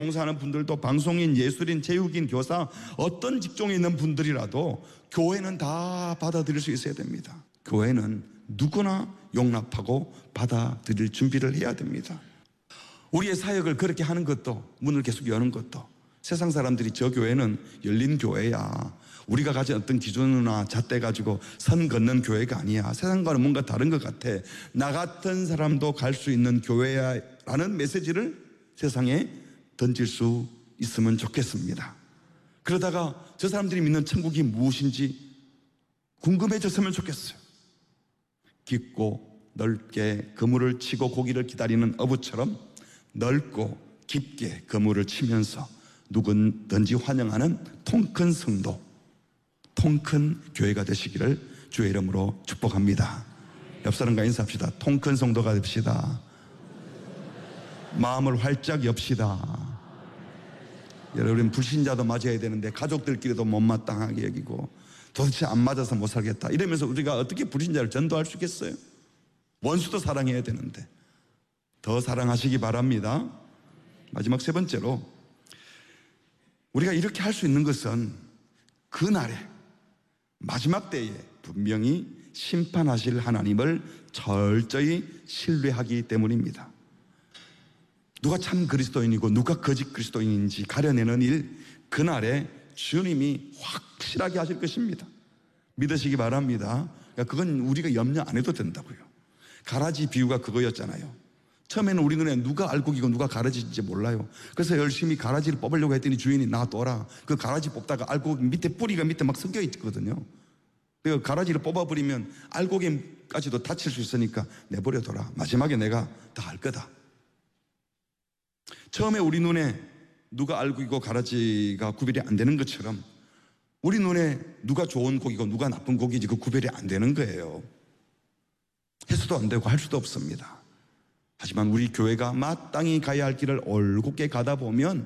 봉사하는 분들도 방송인, 예술인, 체육인, 교사, 어떤 직종에 있는 분들이라도 교회는 다 받아들일 수 있어야 됩니다. 교회는 누구나 용납하고 받아들일 준비를 해야 됩니다. 우리의 사역을 그렇게 하는 것도, 문을 계속 여는 것도, 세상 사람들이 저 교회는 열린 교회야, 우리가 가진 어떤 기준이나 잣대 가지고 선 긋는 교회가 아니야, 세상과는 뭔가 다른 것 같아, 나 같은 사람도 갈 수 있는 교회야 라는 메시지를 세상에 던질 수 있으면 좋겠습니다. 그러다가 저 사람들이 믿는 천국이 무엇인지 궁금해졌으면 좋겠어요. 깊고 넓게 그물을 치고 고기를 기다리는 어부처럼 넓고 깊게 그물을 치면서 누구든지 환영하는 통큰 성도, 통큰 교회가 되시기를 주의 이름으로 축복합니다. 옆 사람과 인사합시다. 통큰 성도가 됩시다. 마음을 활짝 엽시다. 여러분, 불신자도 맞아야 되는데 가족들끼리도 못마땅하게 여기고 도대체 안 맞아서 못 살겠다 이러면서 우리가 어떻게 불신자를 전도할 수 있겠어요? 원수도 사랑해야 되는데 더 사랑하시기 바랍니다. 마지막 세 번째로, 우리가 이렇게 할 수 있는 것은 그날에, 마지막 때에 분명히 심판하실 하나님을 철저히 신뢰하기 때문입니다. 누가 참 그리스도인이고 누가 거짓 그리스도인인지 가려내는 일, 그날에 주님이 확실하게 하실 것입니다. 믿으시기 바랍니다. 그러니까 그건 우리가 염려 안 해도 된다고요. 가라지 비유가 그거였잖아요. 처음에는 우리 눈에 누가 알곡이고 누가 가라지인지 몰라요. 그래서 열심히 가라지를 뽑으려고 했더니 주인이 놔둬라. 그 가라지 뽑다가 알곡 밑에, 뿌리가 밑에 막 섞여 있거든요. 그 가라지를 뽑아버리면 알곡에까지도 다칠 수 있으니까 내버려둬라. 마지막에 내가 다 알 거다. 처음에 우리 눈에 누가 알곡이고 가라지가 구별이 안 되는 것처럼 우리 눈에 누가 좋은 고기고 누가 나쁜 고기인지 그 구별이 안 되는 거예요. 해서도 안 되고 할 수도 없습니다. 하지만 우리 교회가 마땅히 가야 할 길을 올곧게 가다 보면,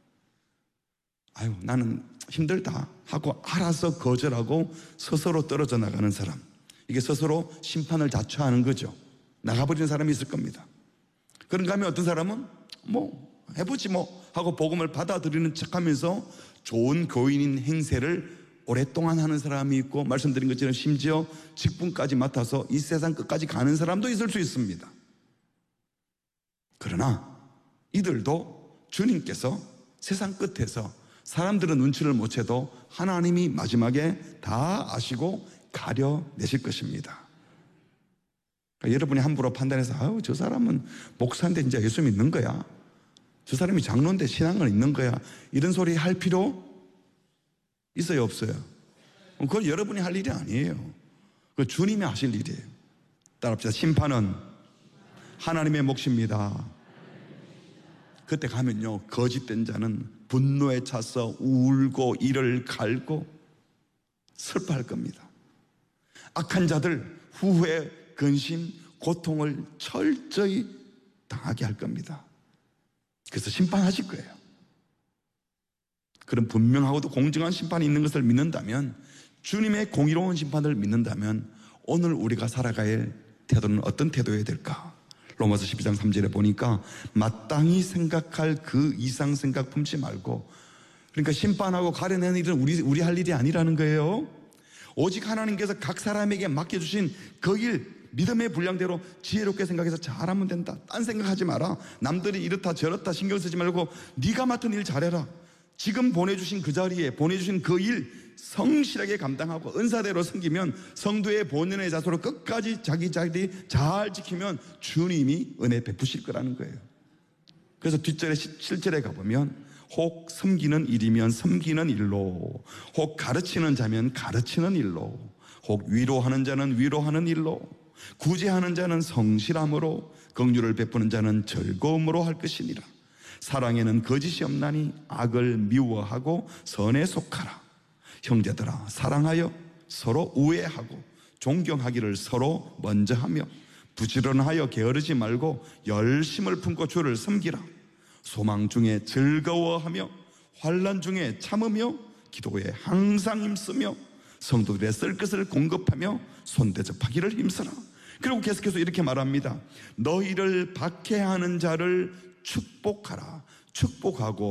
아유 나는 힘들다 하고 알아서 거절하고 스스로 떨어져 나가는 사람, 이게 스스로 심판을 자초하는 거죠. 나가버리는 사람이 있을 겁니다. 그런가 하면 어떤 사람은 뭐 해보지 뭐 하고 복음을 받아들이는 척하면서 좋은 교인인 행세를 오랫동안 하는 사람이 있고, 말씀드린 것처럼 심지어 직분까지 맡아서 이 세상 끝까지 가는 사람도 있을 수 있습니다. 그러나 이들도 주님께서 세상 끝에서 사람들은 눈치를 못 채도 하나님이 마지막에 다 아시고 가려내실 것입니다. 그러니까 여러분이 함부로 판단해서 아유 저 사람은 목사인데 진짜 예수 믿는 거야, 저 사람이 장로인데 신앙을 있는 거야, 이런 소리 할 필요 있어요 없어요? 그건 여러분이 할 일이 아니에요. 그건 주님이 하실 일이에요. 따라합시다. 심판은 하나님의 몫입니다. 그때 가면요, 거짓된 자는 분노에 차서 울고 이를 갈고 슬퍼할 겁니다. 악한 자들 후회, 근심, 고통을 철저히 당하게 할 겁니다. 그래서 심판하실 거예요. 그런 분명하고도 공정한 심판이 있는 것을 믿는다면, 주님의 공의로운 심판을 믿는다면 오늘 우리가 살아가야 태도는 어떤 태도여야 될까? 로마서 12장 3절에 보니까 마땅히 생각할 그 이상 생각 품지 말고, 그러니까 심판하고 가려내는 일은 우리 할 일이 아니라는 거예요. 오직 하나님께서 각 사람에게 맡겨주신 그 일, 믿음의 분량대로 지혜롭게 생각해서 잘하면 된다. 딴 생각하지 마라. 남들이 이렇다 저렇다 신경 쓰지 말고 네가 맡은 일 잘해라. 지금 보내주신 그 자리에 보내주신 그 일 성실하게 감당하고 은사대로 섬기면, 성도의 본연의 자세로 끝까지 자기 자리 잘 지키면 주님이 은혜 베푸실 거라는 거예요. 그래서 뒷절에 7절에 가보면 혹 섬기는 일이면 섬기는 일로, 혹 가르치는 자면 가르치는 일로, 혹 위로하는 자는 위로하는 일로, 구제하는 자는 성실함으로, 긍휼을 베푸는 자는 즐거움으로 할 것이니라. 사랑에는 거짓이 없나니 악을 미워하고 선에 속하라. 형제들아, 사랑하여 서로 우애하고 존경하기를 서로 먼저 하며, 부지런하여 게으르지 말고 열심을 품고 주를 섬기라. 소망 중에 즐거워하며 환난 중에 참으며 기도에 항상 힘쓰며 성도들의 쓸 것을 공급하며 손대접하기를 힘쓰라. 그리고 계속해서 이렇게 말합니다. 너희를 박해하는 자를 축복하라. 축복하고